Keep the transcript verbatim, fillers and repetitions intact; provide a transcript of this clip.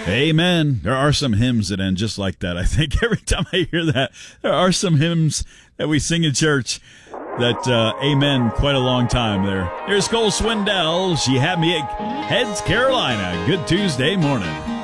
Amen. There are some hymns that end just like that. I think every time I hear that, there are some hymns that we sing in church that uh, amen quite a long time there. Here's Cole Swindell. She had me at Heads, Carolina. Good Tuesday morning.